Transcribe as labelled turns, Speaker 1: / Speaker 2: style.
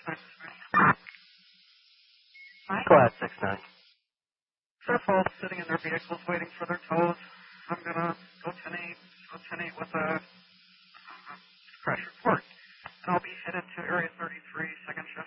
Speaker 1: Go ahead, 6-9.
Speaker 2: They're both sitting in their vehicles waiting for their tows. I'm going to go 10-8 with a